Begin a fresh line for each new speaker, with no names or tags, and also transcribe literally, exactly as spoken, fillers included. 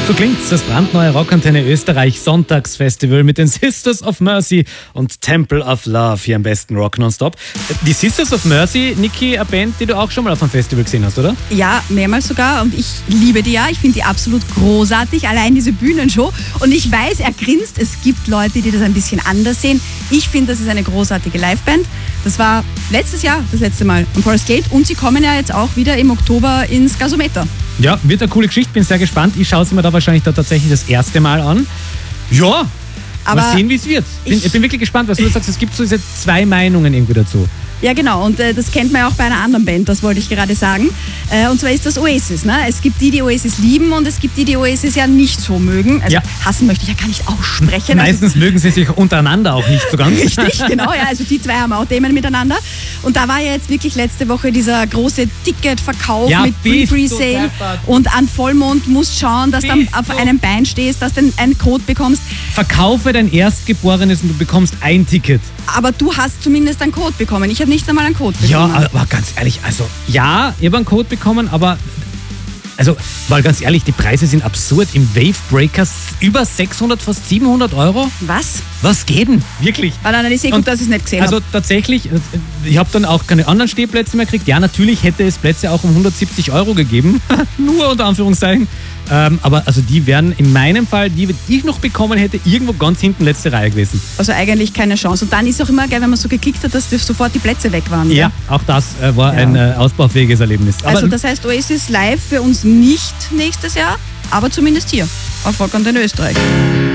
So klingt's, das brandneue Rockantenne Österreich Sonntagsfestival mit den Sisters of Mercy und Temple of Love hier am besten Rock nonstop. Die Sisters of Mercy, Niki, eine Band, die du auch schon mal auf einem Festival gesehen hast, oder?
Ja, mehrmals sogar, und ich liebe die ja. Ich finde die absolut großartig, allein diese Bühnenshow. Und ich weiß, er grinst, es gibt Leute, die das ein bisschen anders sehen. Ich finde, das ist eine großartige Liveband. Das war letztes Jahr das letzte Mal am Forest Gate und sie kommen ja jetzt auch wieder im Oktober ins Gasometer.
Ja, wird eine coole Geschichte, bin sehr gespannt. Ich schaue es mir da wahrscheinlich da tatsächlich das erste Mal an. Ja,
aber
mal sehen, wie es wird. Bin,
ich
ich bin wirklich gespannt, was du sagst. Es gibt so diese zwei Meinungen irgendwie dazu.
Ja, genau. Und äh, das kennt man ja auch bei einer anderen Band, das wollte ich gerade sagen. Äh, und zwar ist das Oasis. Ne? Es gibt die, die Oasis lieben, und es gibt die, die Oasis ja nicht so mögen. Also
ja.
hassen möchte ich ja gar nicht aussprechen.
Meistens
also,
mögen sie sich untereinander auch nicht so ganz.
Richtig, genau. Ja, also die zwei haben auch Themen miteinander. Und da war ja jetzt wirklich letzte Woche dieser große Ticketverkauf
ja,
mit Pre-Pre-Sale. Und an Vollmond musst schauen, dass du auf einem Bein stehst, dass du einen Code bekommst.
Verkaufe dein Erstgeborenes und du bekommst ein Ticket.
Aber du hast zumindest einen Code bekommen. Ich habe nicht einmal einen Code bekommen.
Ja, aber ganz ehrlich, also ja, ich habe einen Code bekommen, aber also mal ganz ehrlich, die Preise sind absurd. Im Wavebreaker über sechshundert, fast siebenhundert Euro.
Was?
Was geht denn? Wirklich?
Ah, dann ist eh gut, dass ich es nicht gesehen habe.
Also tatsächlich, ich habe dann auch keine anderen Stehplätze mehr gekriegt. Ja, natürlich hätte es Plätze auch um hundertsiebzig Euro gegeben. Nur unter Anführungszeichen. Ähm, aber also die wären in meinem Fall, die, die ich noch bekommen hätte, irgendwo ganz hinten letzte Reihe gewesen.
Also eigentlich keine Chance. Und dann ist auch immer geil, wenn man so geklickt hat, dass sofort die Plätze weg waren.
Ja,
ja?
auch das äh, war
ja.
ein äh, ausbaufähiges Erlebnis. Aber
also das heißt, Oasis live für uns nicht nächstes Jahr, aber zumindest hier auf Rockantenne Österreich.